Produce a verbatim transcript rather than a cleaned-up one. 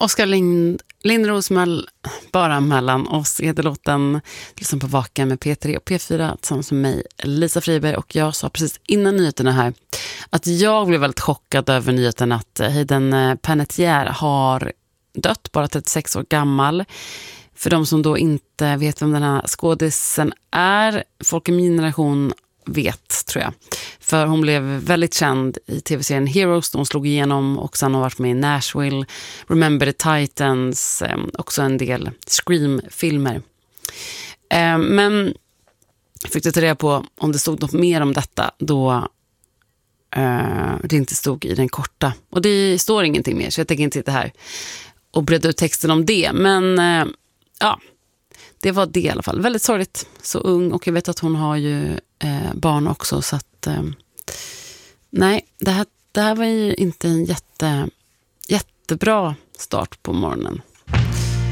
Oskar Lind, Lindros med Bara mellan oss, är det låten liksom på Vaken med P tre och P fyra tillsammans med mig, Lisa Friberg. Och jag sa precis innan nyheterna här att jag blev väldigt chockad över nyheten att Hayden Panettiere har dött, bara trettiosex år gammal. För de som då inte vet vem den här skådisen är, folk i min generation vet, tror jag. För hon blev väldigt känd i tv-serien Heroes, då hon slog igenom, och sen har varit med i Nashville, Remember the Titans, eh, också en del Scream-filmer. Eh, men fick jag ta reda på om det stod något mer om detta då eh, det inte stod i den korta. Och det står ingenting mer, så jag tänker inte sitta här och bredda ut texten om det. Men eh, ja, det var det i alla fall. Väldigt sorgligt, så ung, och jag vet att hon har ju eh, barn också, så att eh, nej, det här, det här var ju inte en jätte, jättebra start på morgonen.